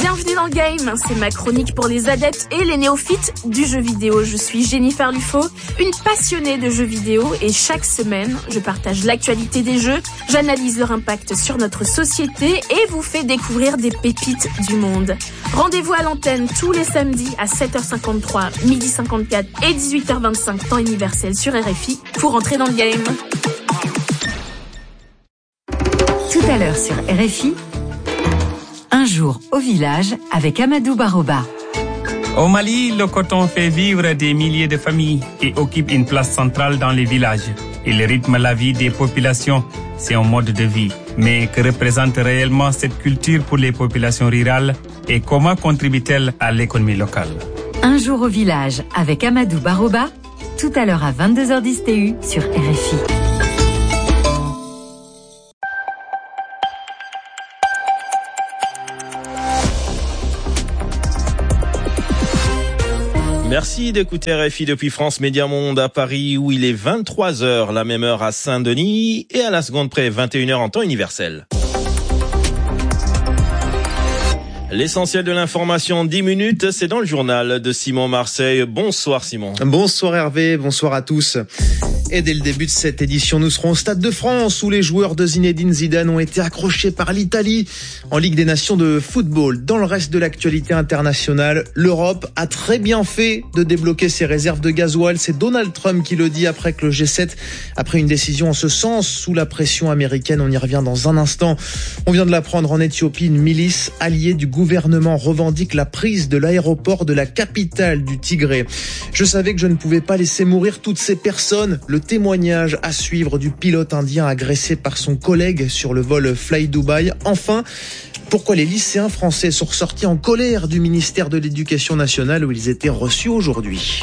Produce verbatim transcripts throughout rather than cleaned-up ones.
Bienvenue dans le game, c'est ma chronique pour les adeptes et les néophytes du jeu vidéo. Je suis Jennifer Lufo, une passionnée de jeux vidéo et chaque semaine, je partage l'actualité des jeux, j'analyse leur impact sur notre société et vous fais découvrir des pépites du monde. Rendez-vous à l'antenne tous les samedis à sept heures cinquante-trois, midi cinquante-quatre et dix-huit heures vingt-cinq temps universel sur R F I pour entrer dans le game. Tout à l'heure sur R F I, un jour au village avec Amadou Baroba. Au Mali, le coton fait vivre des milliers de familles et occupe une place centrale dans les villages. Il rythme la vie des populations. C'est un mode de vie. Mais que représente réellement cette culture pour les populations rurales et comment contribue-t-elle à l'économie locale? Un jour au village avec Amadou Baroba, tout à l'heure à vingt-deux heures dix T U sur R F I. Merci d'écouter R F I depuis France Média Monde à Paris où il est vingt-trois heures, la même heure à Saint-Denis et à la seconde près vingt et une heures en temps universel. L'essentiel de l'information en dix minutes, c'est dans le journal de Simon Marseille. Bonsoir Simon. Bonsoir Hervé, bonsoir à tous. Et dès le début de cette édition, nous serons au Stade de France où les joueurs de Zinedine Zidane ont été accrochés par l'Italie en Ligue des Nations de football. Dans le reste de l'actualité internationale, l'Europe a très bien fait de débloquer ses réserves de gasoil. C'est Donald Trump qui le dit après que le G sept a pris une décision en ce sens sous la pression américaine. On y revient dans un instant. On vient de l'apprendre en Éthiopie, une milice alliée du gouvernement revendique la prise de l'aéroport de la capitale du Tigré. Je savais que je ne pouvais pas laisser mourir toutes ces personnes. Le témoignage à suivre du pilote indien agressé par son collègue sur le vol Fly Dubai. Enfin, pourquoi les lycéens français sont ressortis en colère du ministère de l'Éducation nationale où ils étaient reçus aujourd'hui.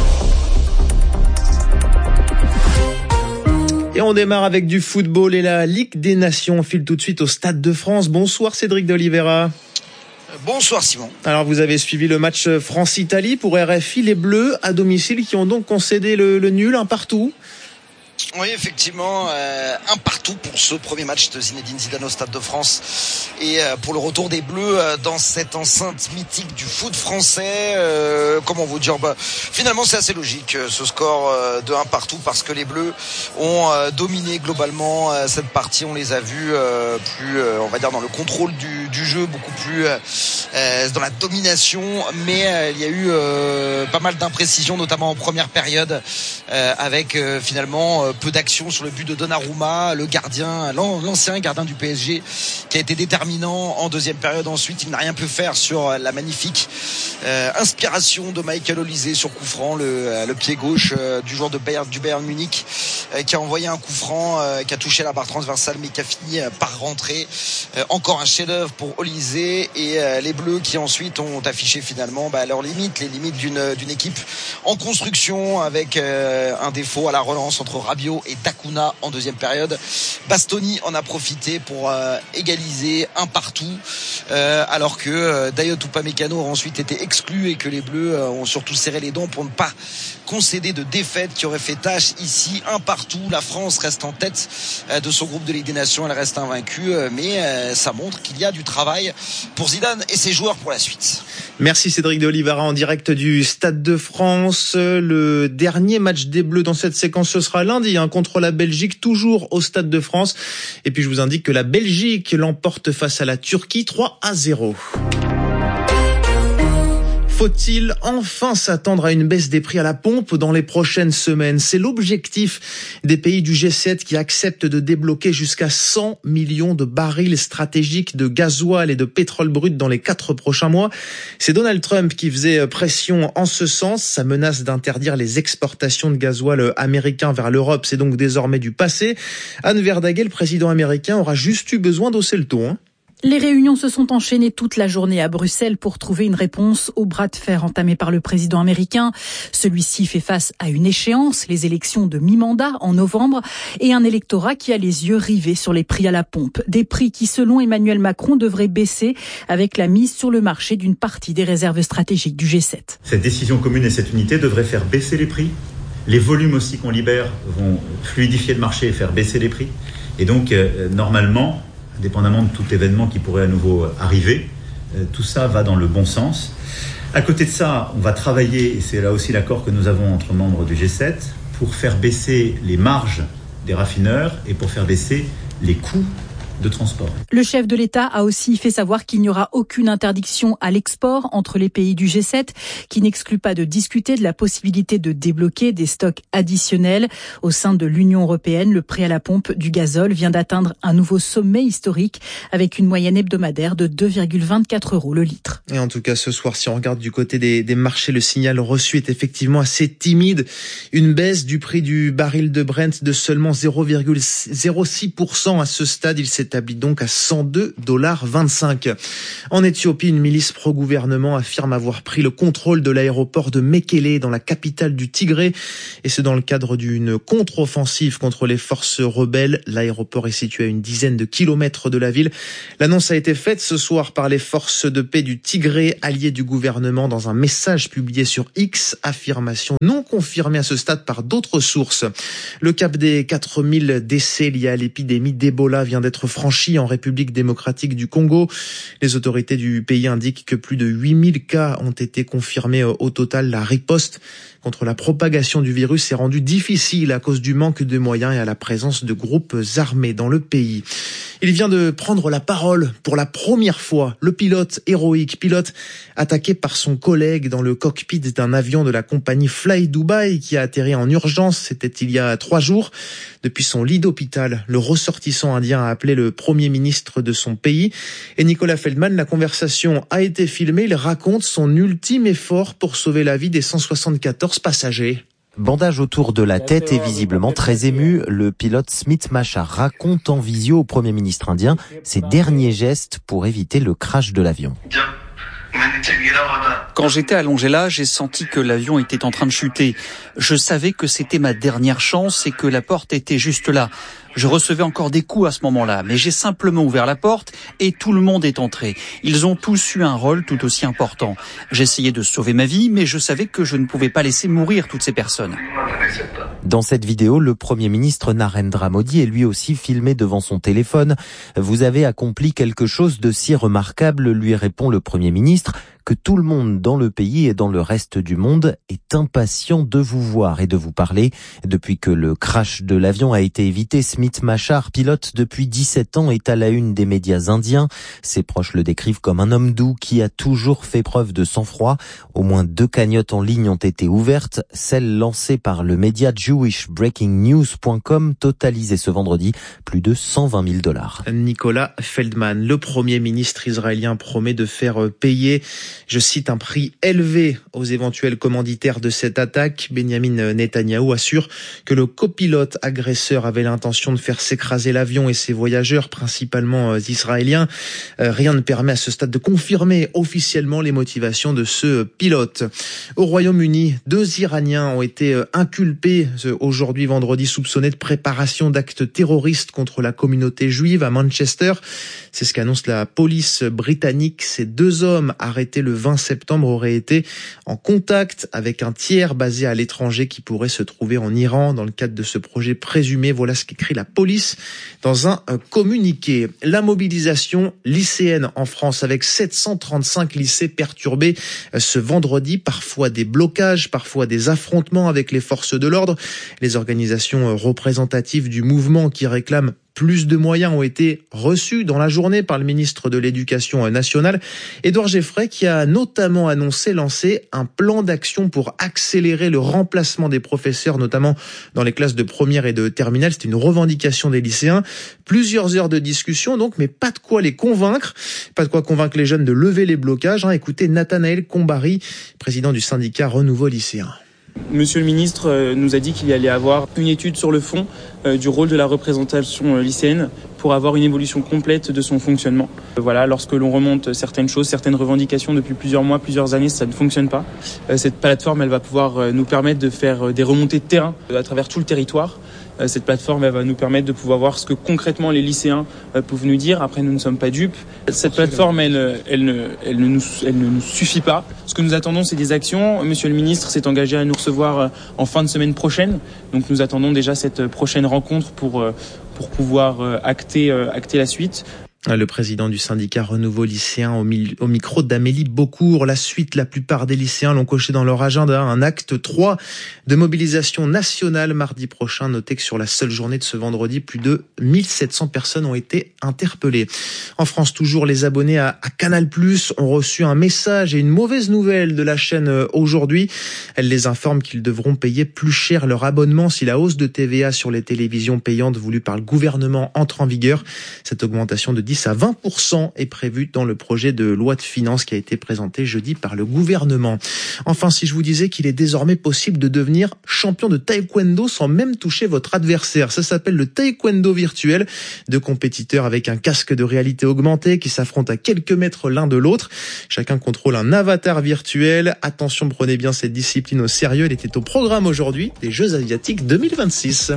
Et on démarre avec du football et la Ligue des Nations. On file tout de suite au Stade de France. Bonsoir Cédric de Oliveira. Bonsoir Simon. Alors vous avez suivi le match France-Italie pour R F I, les Bleus à domicile qui ont donc concédé le, le nul, un partout. Oui, effectivement, euh, un partout pour ce premier match de Zinedine Zidane au Stade de France et euh, pour le retour des Bleus euh, dans cette enceinte mythique du foot français. Euh, comment vous dire, bah, finalement c'est assez logique euh, ce score euh, de un partout parce que les Bleus ont euh, dominé globalement euh, cette partie. On les a vus euh, plus, euh, on va dire dans le contrôle du, du jeu, beaucoup plus euh, dans la domination, mais euh, il y a eu euh, pas mal d'imprécisions, notamment en première période, euh, avec euh, finalement euh, peu d'action sur le but de Donnarumma, le gardien, l'ancien gardien du P S G qui a été déterminant en deuxième période. Ensuite, il n'a rien pu faire sur la magnifique euh, inspiration de Michael Olise sur coup franc, le, le pied gauche euh, du joueur de Bayern, du Bayern Munich euh, qui a envoyé un coup franc euh, qui a touché la barre transversale mais qui a fini euh, par rentrer. Euh, encore un chef-d'œuvre pour Olise et euh, les Bleus qui ensuite ont affiché finalement bah, leurs limites, les limites d'une, d'une équipe en construction avec euh, un défaut à la relance entre Rabiot et Takuna en deuxième période. Bastoni en a profité pour euh, égaliser un partout euh, alors que euh, Dayot Upamecano a ensuite été exclu et que les Bleus euh, ont surtout serré les dents pour ne pas concéder de défaite qui aurait fait tâche ici. Un partout, la France reste en tête euh, de son groupe de Ligue des Nations, elle reste invaincue euh, mais euh, ça montre qu'il y a du travail pour Zidane et ses joueurs pour la suite. Merci Cédric de Oliveira en direct du Stade de France. Le dernier match des Bleus dans cette séquence, ce sera lundi hein, contre la Belgique, toujours au Stade de France. Et puis je vous indique que la Belgique l'emporte face à la Turquie trois à zéro. Faut-il enfin s'attendre à une baisse des prix à la pompe dans les prochaines semaines? C'est l'objectif des pays du G sept qui acceptent de débloquer jusqu'à cent millions de barils stratégiques de gasoil et de pétrole brut dans les quatre prochains mois. C'est Donald Trump qui faisait pression en ce sens. Sa menace d'interdire les exportations de gasoil américain vers l'Europe, c'est donc désormais du passé. Anne Verdaguet, le président américain, aura juste eu besoin d'hausser le ton. Hein. Les réunions se sont enchaînées toute la journée à Bruxelles pour trouver une réponse au bras de fer entamé par le président américain. Celui-ci fait face à une échéance, les élections de mi-mandat en novembre, et un électorat qui a les yeux rivés sur les prix à la pompe. Des prix qui, selon Emmanuel Macron, devraient baisser avec la mise sur le marché d'une partie des réserves stratégiques du G sept. Cette décision commune et cette unité devraient faire baisser les prix. Les volumes aussi qu'on libère vont fluidifier le marché et faire baisser les prix. Et donc, euh, normalement, indépendamment de tout événement qui pourrait à nouveau arriver, Euh, tout ça va dans le bon sens. À côté de ça, on va travailler, et c'est là aussi l'accord que nous avons entre membres du G sept, pour faire baisser les marges des raffineurs et pour faire baisser les coûts de transport. Le chef de l'État a aussi fait savoir qu'il n'y aura aucune interdiction à l'export entre les pays du G sept, qui n'exclut pas de discuter de la possibilité de débloquer des stocks additionnels. Au sein de l'Union européenne, le prix à la pompe du gazole vient d'atteindre un nouveau sommet historique avec une moyenne hebdomadaire de deux virgule vingt-quatre euros le litre. Et en tout cas, ce soir, si on regarde du côté des, des marchés, le signal reçu est effectivement assez timide. Une baisse du prix du baril de Brent de seulement zéro virgule zéro six pour cent à ce stade. Il s'est établit donc à cent deux dollars vingt-cinq. En Éthiopie, une milice pro-gouvernement affirme avoir pris le contrôle de l'aéroport de Mekele dans la capitale du Tigré, et c'est dans le cadre d'une contre-offensive contre les forces rebelles. L'aéroport est situé à une dizaine de kilomètres de la ville. L'annonce a été faite ce soir par les forces de paix du Tigré, alliés du gouvernement, dans un message publié sur X, affirmation non confirmée à ce stade par d'autres sources. Le cap des quatre mille décès liés à l'épidémie d'Ebola vient d'être franchi en République démocratique du Congo. Les autorités du pays indiquent que plus de huit mille cas ont été confirmés au total. La riposte contre la propagation du virus est rendue difficile à cause du manque de moyens et à la présence de groupes armés dans le pays. Il vient de prendre la parole pour la première fois. Le pilote héroïque, pilote attaqué par son collègue dans le cockpit d'un avion de la compagnie Fly Dubai qui a atterri en urgence. C'était il y a trois jours. Depuis son lit d'hôpital, le ressortissant indien a appelé le premier ministre de son pays. Et Nicolas Feldman, la conversation a été filmée. Il raconte son ultime effort pour sauver la vie des cent soixante-quatorze passagers. Bandage autour de la tête et visiblement très ému, le pilote Smit Machar raconte en visio au Premier ministre indien ses derniers gestes pour éviter le crash de l'avion. Quand j'étais allongé là, j'ai senti que l'avion était en train de chuter. Je savais que c'était ma dernière chance et que la porte était juste là. Je recevais encore des coups à ce moment-là, mais j'ai simplement ouvert la porte et tout le monde est entré. Ils ont tous eu un rôle tout aussi important. J'essayais de sauver ma vie, mais je savais que je ne pouvais pas laisser mourir toutes ces personnes. Dans cette vidéo, le Premier ministre Narendra Modi est lui aussi filmé devant son téléphone. « Vous avez accompli quelque chose de si remarquable », lui répond le Premier ministre, que tout le monde dans le pays et dans le reste du monde est impatient de vous voir et de vous parler. Depuis que le crash de l'avion a été évité, Smit Machar, pilote depuis dix-sept ans, est à la une des médias indiens. Ses proches le décrivent comme un homme doux qui a toujours fait preuve de sang-froid. Au moins deux cagnottes en ligne ont été ouvertes. Celle lancée par le média jewish breaking news point com totalisait ce vendredi plus de cent vingt mille dollars. Nicolas Feldman, le Premier ministre israélien, promet de faire payer, je cite, un prix élevé aux éventuels commanditaires de cette attaque. Benjamin Netanyahou assure que le copilote agresseur avait l'intention de faire s'écraser l'avion et ses voyageurs, principalement israéliens. Rien ne permet à ce stade de confirmer officiellement les motivations de ce pilote. Au Royaume-Uni, deux Iraniens ont été inculpés aujourd'hui vendredi, soupçonnés de préparation d'actes terroristes contre la communauté juive à Manchester. C'est ce qu'annonce la police britannique. Ces deux hommes arrêtés le vingt septembre auraient été en contact avec un tiers basé à l'étranger qui pourrait se trouver en Iran dans le cadre de ce projet présumé. Voilà ce qu'écrit la police dans un communiqué. La mobilisation lycéenne en France avec sept cent trente-cinq lycées perturbés ce vendredi. Parfois des blocages, parfois des affrontements avec les forces de l'ordre. Les organisations représentatives du mouvement qui réclament plus de moyens ont été reçus dans la journée par le ministre de l'Éducation nationale, Édouard Geffray, qui a notamment annoncé lancer un plan d'action pour accélérer le remplacement des professeurs, notamment dans les classes de première et de terminale. C'est une revendication des lycéens. Plusieurs heures de discussion donc, mais pas de quoi les convaincre. Pas de quoi convaincre les jeunes de lever les blocages. Écoutez Nathanaël Combary, président du syndicat Renouveau Lycéen. Monsieur le ministre nous a dit qu'il y allait avoir une étude sur le fond euh, du rôle de la représentation lycéenne pour avoir une évolution complète de son fonctionnement. Voilà, lorsque l'on remonte certaines choses, certaines revendications depuis plusieurs mois, plusieurs années, ça ne fonctionne pas. Euh, cette plateforme, elle va pouvoir nous permettre de faire des remontées de terrain à travers tout le territoire. Cette plateforme, elle va nous permettre de pouvoir voir ce que concrètement les lycéens peuvent nous dire. Après, nous ne sommes pas dupes. Cette plateforme, elle, elle, ne, elle, ne, nous, elle ne nous suffit pas. Ce que nous attendons, c'est des actions. Monsieur le ministre s'est engagé à nous recevoir en fin de semaine prochaine. Donc nous attendons déjà cette prochaine rencontre pour, pour pouvoir acter, acter la suite. Le président du syndicat Renouveau lycéen au, mi- au micro d'Amélie Beaucourt. La suite, la plupart des lycéens l'ont coché dans leur agenda. Un acte trois de mobilisation nationale mardi prochain. Notez que sur la seule journée de ce vendredi, plus de mille sept cents personnes ont été interpellées. En France, toujours, les abonnés à, à Canal plus, ont reçu un message et une mauvaise nouvelle de la chaîne aujourd'hui. Elle les informe qu'ils devront payer plus cher leur abonnement si la hausse de T V A sur les télévisions payantes voulue par le gouvernement entre en vigueur. Cette augmentation de dix à vingt pour cent est prévue dans le projet de loi de finances qui a été présenté jeudi par le gouvernement. Enfin, si je vous disais qu'il est désormais possible de devenir champion de taekwondo sans même toucher votre adversaire, ça s'appelle le taekwondo virtuel. Deux compétiteurs avec un casque de réalité augmentée qui s'affrontent à quelques mètres l'un de l'autre. Chacun contrôle un avatar virtuel. Attention, prenez bien cette discipline au sérieux. Elle était au programme aujourd'hui des Jeux asiatiques deux mille vingt-six.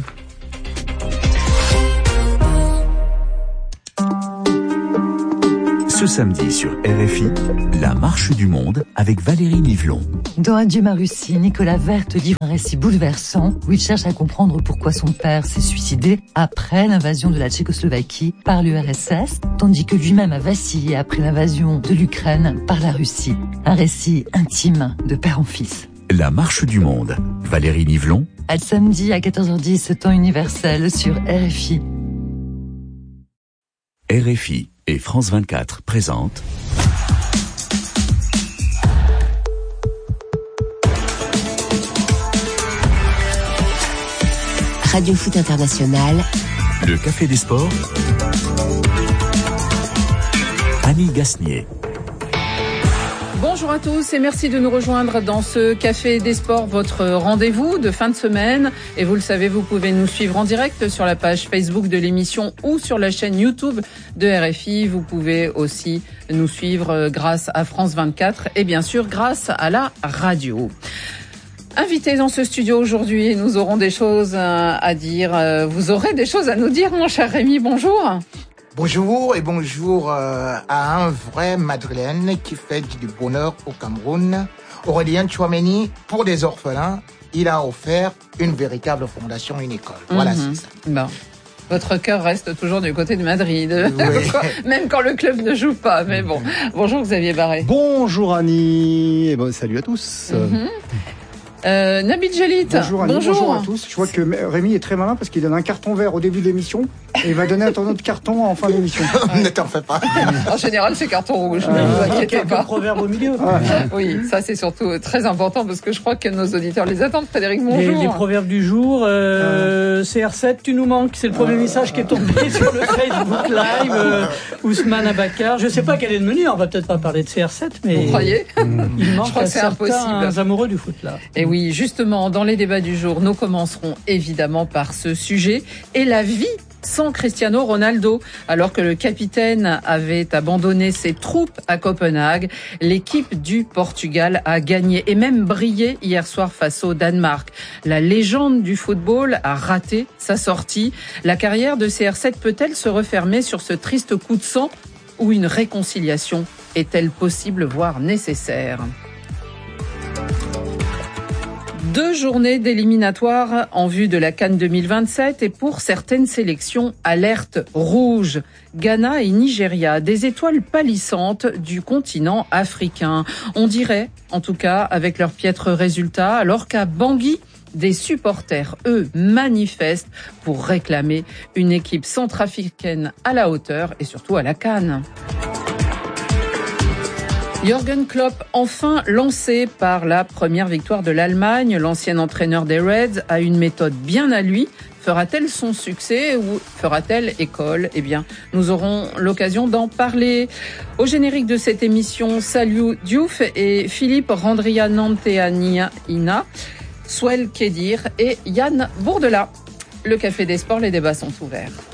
Ce samedi sur R F I, la marche du monde avec Valérie Nivelon. Dans Adieu ma Russie, Nicolas Werth livre un récit bouleversant où il cherche à comprendre pourquoi son père s'est suicidé après l'invasion de la Tchécoslovaquie par l'U R S S, tandis que lui-même a vacillé après l'invasion de l'Ukraine par la Russie. Un récit intime de père en fils. La marche du monde, Valérie Nivelon. À samedi à quatorze heures dix, temps universel sur R F I. R F I et France vingt-quatre présentent Radio Foot International. Le Café des Sports. Annie Gasnier. Bonjour à tous et merci de nous rejoindre dans ce Café des Sports, votre rendez-vous de fin de semaine. Et vous le savez, vous pouvez nous suivre en direct sur la page Facebook de l'émission ou sur la chaîne YouTube de R F I. Vous pouvez aussi nous suivre grâce à France vingt-quatre et bien sûr grâce à la radio. Invités dans ce studio aujourd'hui, nous aurons des choses à dire. Vous aurez des choses à nous dire, mon cher Rémi. Bonjour. Bonjour et bonjour euh, à un vrai Madrilène qui fait du bonheur au Cameroun. Aurélien Tchouameni, pour des orphelins, il a offert une véritable fondation, une école. Voilà, mmh. c'est ça. Bon. Votre cœur reste toujours du côté de Madrid, oui. Même quand le club ne joue pas. Mais bon, bonjour Xavier Barret. Bonjour Annie, et bon, salut à tous. Mmh. Euh, Nabil Djelit. Bonjour, Annie, bonjour. bonjour à tous. Je vois que Rémi est très malin parce qu'il donne un carton vert au début de l'émission et il va donner un autre carton en fin d'émission. Ne t'en fais pas. En général, c'est carton rouge, ne euh, vous inquiétez pas. Un proverbe au milieu. Oui, ça c'est surtout très important parce que je crois que nos auditeurs les attendent. Frédéric, bonjour. Les, les proverbes du jour, euh, euh. C R sept, tu nous manques. C'est le premier euh. message qui est tombé sur le Facebook Live. Euh, Ousmane Abakar. Je ne sais pas quel est le menu. On va peut-être pas parler de C R sept, mais vous croyez? Il manque je crois à que c'est certains impossible. amoureux du foot là. Et oui, justement. Dans les débats du jour, nous commencerons évidemment par ce sujet et la vie sans Cristiano Ronaldo. Alors que le capitaine avait abandonné ses troupes à Copenhague, l'équipe du Portugal a gagné et même brillé hier soir face au Danemark. La légende du football a raté sa sortie. La carrière de C R sept peut-elle se refermer sur ce triste coup de sang ou une réconciliation est-elle possible, voire nécessaire ? Deux journées d'éliminatoires en vue de la CAN deux mille vingt-sept et pour certaines sélections, alerte rouge. Ghana et Nigeria, des étoiles pâlissantes du continent africain. On dirait, en tout cas, avec leurs piètres résultats, alors qu'à Bangui, des supporters, eux, manifestent pour réclamer une équipe centrafricaine à la hauteur et surtout à la CAN. Jürgen Klopp, enfin lancé par la première victoire de l'Allemagne, l'ancien entraîneur des Reds a une méthode bien à lui. Fera-t-elle son succès ou fera-t-elle école ? Eh bien, nous aurons l'occasion d'en parler. Au générique de cette émission, Saliou Diouf et Philippe Randriananteanina, Swell Kedir et Yann Bourdela. Le Café des Sports, les débats sont ouverts.